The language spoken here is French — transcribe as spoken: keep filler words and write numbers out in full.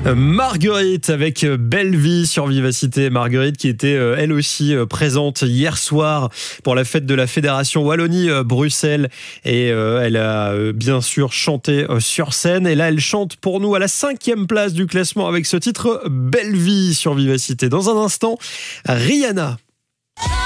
Marguerite avec Belle Vie sur Vivacité. Marguerite qui était elle aussi présente hier soir pour la fête de la Fédération Wallonie-Bruxelles et elle a bien sûr chanté sur scène et là elle chante pour nous à la cinquième place du classement avec ce titre Belle Vie sur Vivacité. Dans un instant, Rihanna.